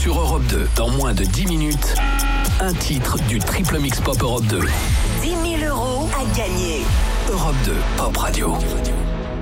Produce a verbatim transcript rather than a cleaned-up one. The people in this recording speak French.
sur Europe deux. Dans moins de dix minutes, un titre du Triple Mix Pop Europe deux. dix mille euros à gagner. Europe deux, Pop Radio.